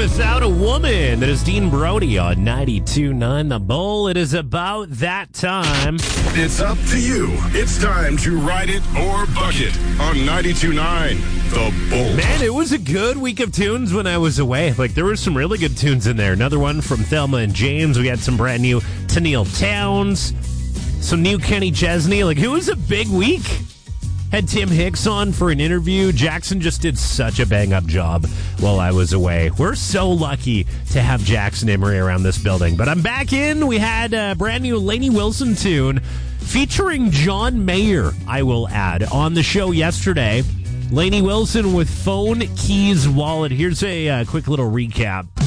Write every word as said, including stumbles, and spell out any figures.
Without a Woman. That is Dean Brody on ninety-two point nine The Bull. It is about that time. It's up to you. It's time to ride it or buck it on ninety-two point nine The Bull. Man, it was a good week of tunes when I was away. Like, there were some really good tunes in there. Another one from Thelma and James. We had some brand new Tennille Towns, some new Kenny Chesney. Like, it was a big week. Had Tim Hicks on for an interview. Jackson just did such a bang-up job while I was away. We're so lucky to have Jackson Emery around this building. But I'm back in. We had a brand new Lainey Wilson tune featuring John Mayer, I will add, on the show yesterday. Lainey Wilson with Phone, Keys, Wallet. Here's a uh, quick little recap.